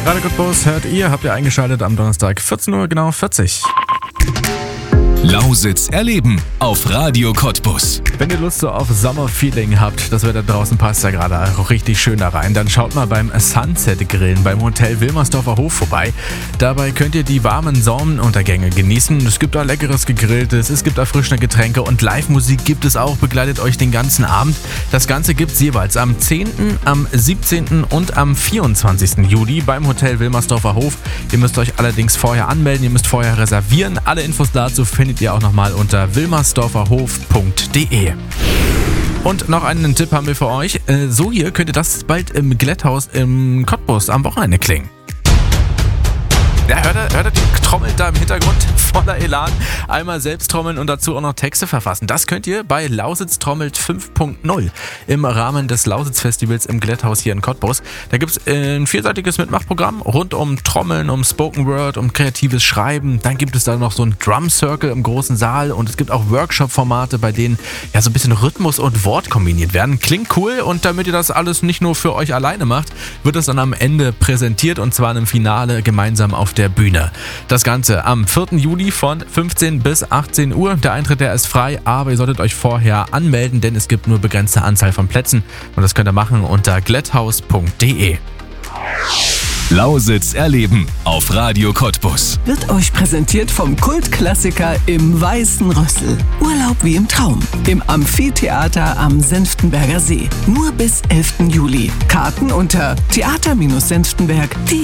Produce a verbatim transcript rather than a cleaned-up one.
Radio Cottbus hört ihr, habt ihr eingeschaltet am Donnerstag vierzehn Uhr, genau vierzig. Lausitz erleben auf Radio Cottbus. Wenn ihr Lust so auf Sommerfeeling habt, das Wetter draußen passt ja gerade auch richtig schön da rein, dann schaut mal beim Sunset Grillen beim Hotel Wilmersdorfer Hof vorbei. Dabei könnt ihr die warmen Sonnenuntergänge genießen. Es gibt da leckeres Gegrilltes, es gibt erfrischende Getränke und Live-Musik gibt es auch, begleitet euch den ganzen Abend. Das Ganze gibt es jeweils am zehnten, am siebzehnten und am vierundzwanzigsten Juli beim Hotel Wilmersdorfer Hof. Ihr müsst euch allerdings vorher anmelden, ihr müsst vorher reservieren. Alle Infos dazu findet ihr auch nochmal unter wilmersdorferhof punkt de. Und noch einen Tipp haben wir für euch. So hier könnte das bald im Glätthaus im Cottbus am Wochenende klingen. Ja, hört ihr, hört ihr die trommelt da im Hintergrund voller Elan. Einmal selbst trommeln und dazu auch noch Texte verfassen. Das könnt ihr bei Lausitz trommelt fünf punkt null im Rahmen des Lausitz-Festivals im Glätthaus hier in Cottbus. Da gibt es ein vielseitiges Mitmachprogramm rund um Trommeln, um Spoken Word, um kreatives Schreiben. Dann gibt es da noch so einen Drum Circle im großen Saal und es gibt auch Workshop-Formate, bei denen ja so ein bisschen Rhythmus und Wort kombiniert werden. Klingt cool und damit ihr das alles nicht nur für euch alleine macht, wird es dann am Ende präsentiert und zwar im Finale gemeinsam auf der Bühne. Das Ganze am vierten Juli von fünfzehn bis achtzehn Uhr. Der Eintritt, der ist frei, aber ihr solltet euch vorher anmelden, denn es gibt nur begrenzte Anzahl von Plätzen und das könnt ihr machen unter glätthaus punkt de. Lausitz erleben auf Radio Cottbus. Wird euch präsentiert vom Kultklassiker im Weißen Rössel. Urlaub wie im Traum. Im Amphitheater am Senftenberger See. Nur bis elften Juli. Karten unter theater Bindestrich senftenberg punkt de.